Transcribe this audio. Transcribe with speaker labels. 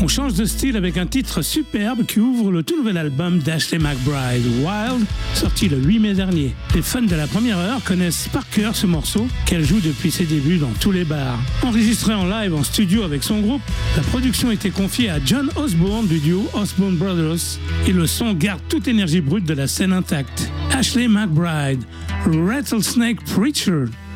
Speaker 1: On change de style avec un titre superbe qui ouvre le tout nouvel album d'Ashley McBryde, Wild, sorti le 8 mai dernier. Les fans de la première heure connaissent par cœur ce morceau qu'elle joue depuis ses débuts dans tous les bars. Enregistré en live en studio avec son groupe, la production était confiée à John Osborne du duo Osborne Brothers et le son garde toute énergie brute de la scène intacte. Ashley McBryde, Rattlesnake Preacher.